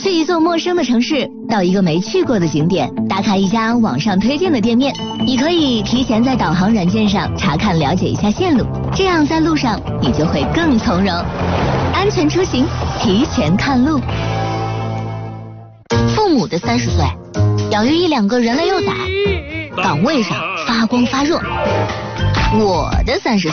去一座陌生的城市，到一个没去过的景点，打卡一家网上推荐的店面，你可以提前在导航软件上查看了解一下线路，这样在路上你就会更从容。安全出行，提前看路。父母的30岁，养育1-2个人类幼崽，岗位上发光发热。我的30岁，